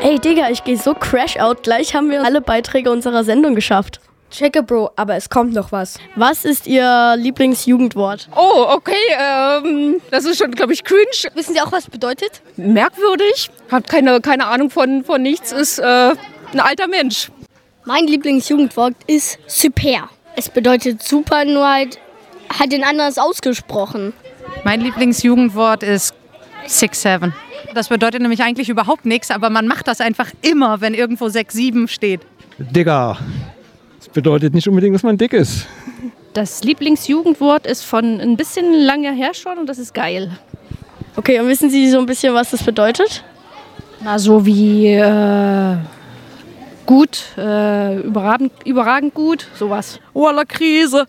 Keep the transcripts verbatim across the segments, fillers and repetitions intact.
Ey, Digga, ich gehe so Crash Out. Gleich haben wir alle Beiträge unserer Sendung geschafft. Checke, Bro, aber es kommt noch was. Was ist Ihr Lieblingsjugendwort? Oh, okay, ähm, das ist schon, glaube ich, cringe. Wissen Sie auch, was es bedeutet? Merkwürdig, hat keine, keine Ahnung von, von nichts, ist äh, ein alter Mensch. Mein Lieblingsjugendwort ist super. Es bedeutet super, nur halt, hat den anders ausgesprochen. Mein Lieblingsjugendwort ist six seven. Das bedeutet nämlich eigentlich überhaupt nichts, aber man macht das einfach immer, wenn irgendwo sechs sieben steht. Digga. Das bedeutet nicht unbedingt, dass man dick ist. Das Lieblingsjugendwort ist von ein bisschen lange her schon und das ist geil. Okay, und wissen Sie so ein bisschen, was das bedeutet? Na, so wie äh, gut, äh, überragend, überragend gut, sowas. Voila, Krise.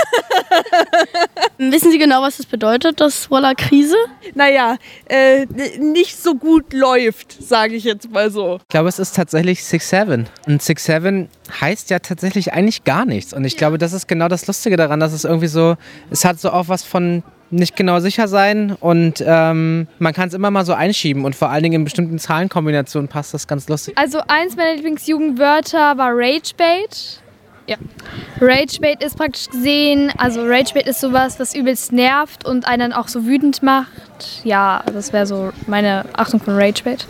Wissen Sie genau, was das bedeutet, das Voila Krise? Naja, äh, nicht so gut läuft, sage ich jetzt mal so. Ich glaube, es ist tatsächlich six seven. Und six seven heißt ja tatsächlich eigentlich gar nichts. Und ich glaube, das ist genau das Lustige daran, dass es irgendwie so, es hat so auch was von nicht genau sicher sein und ähm, man kann es immer mal so einschieben und vor allen Dingen in bestimmten Zahlenkombinationen passt das ganz lustig. Also eins meiner Lieblingsjugendwörter war Ragebait. Ja. Ragebait ist praktisch gesehen, also Ragebait ist sowas, was übelst nervt und einen dann auch so wütend macht. Ja, das wäre so meine Achtung von Ragebait.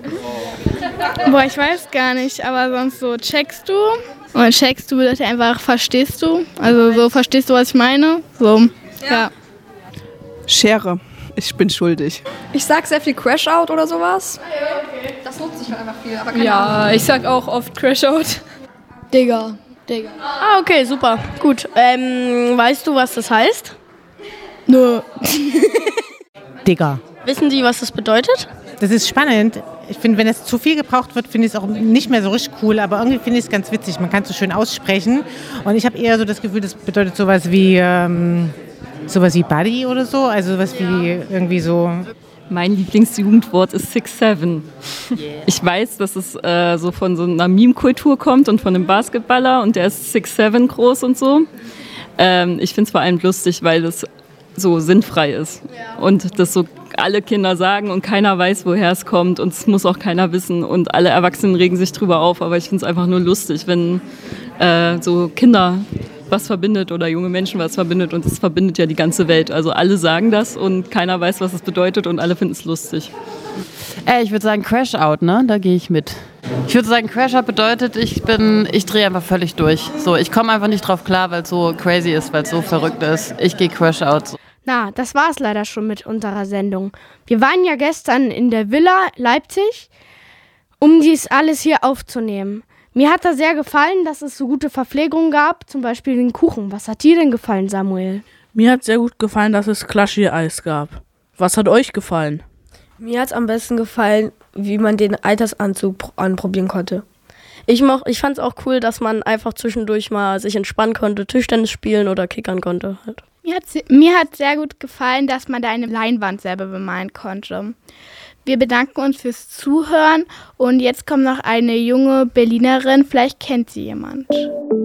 Boah, ich weiß gar nicht, aber sonst so checkst du. Und checkst du bedeutet einfach verstehst du. Also so verstehst du, was ich meine. So, ja. ja. Schere. Ich bin schuldig. Ich sag sehr viel Crash Out oder sowas. Das nutze ich halt einfach viel, aber keine Ja, Ahnung. ich sag auch oft Crash Out. Digga, Digga. Ah, okay, super. Gut. Ähm, weißt du, was das heißt? Nö. Digga. Wissen Sie, was das bedeutet? Das ist spannend. Ich finde, wenn es zu viel gebraucht wird, finde ich es auch nicht mehr so richtig cool. Aber irgendwie finde ich es ganz witzig. Man kann es so schön aussprechen. Und ich habe eher so das Gefühl, das bedeutet sowas wie, ähm, sowas wie Buddy oder so. Also sowas wie irgendwie so. Mein Lieblingsjugendwort ist six seven. Ich weiß, dass es äh, so von so einer Meme-Kultur kommt und von einem Basketballer und der ist six seven groß und so. Ähm, ich finde es vor allem lustig, weil es so sinnfrei ist und das so alle Kinder sagen und keiner weiß, woher es kommt und es muss auch keiner wissen und alle Erwachsenen regen sich drüber auf, aber ich finde es einfach nur lustig, wenn äh, so Kinder was verbindet oder junge Menschen was verbindet und es verbindet ja die ganze Welt. Also alle sagen das und keiner weiß, was es bedeutet und alle finden es lustig. Äh, ich würde sagen Crash Out, ne? Da gehe ich mit. Ich würde sagen, Crash Out bedeutet, ich bin, ich drehe einfach völlig durch. So, ich komme einfach nicht drauf klar, weil es so crazy ist, weil es so verrückt ist. Ich gehe Crash Out. So. Na, das war's leider schon mit unserer Sendung. Wir waren ja gestern in der Villa Leipzig, um dies alles hier aufzunehmen. Mir hat da sehr gefallen, dass es so gute Verpflegung gab, zum Beispiel den Kuchen. Was hat dir denn gefallen, Samuel? Mir hat sehr gut gefallen, dass es Klaschi-Eis gab. Was hat euch gefallen? Mir hat es am besten gefallen, wie man den Altersanzug anprobieren konnte. Ich, moch, ich fand es auch cool, dass man einfach zwischendurch mal sich entspannen konnte, Tischtennis spielen oder kickern konnte. Halt. Mir hat mir hat sehr gut gefallen, dass man da eine Leinwand selber bemalen konnte. Wir bedanken uns fürs Zuhören und jetzt kommt noch eine junge Berlinerin, vielleicht kennt sie jemand.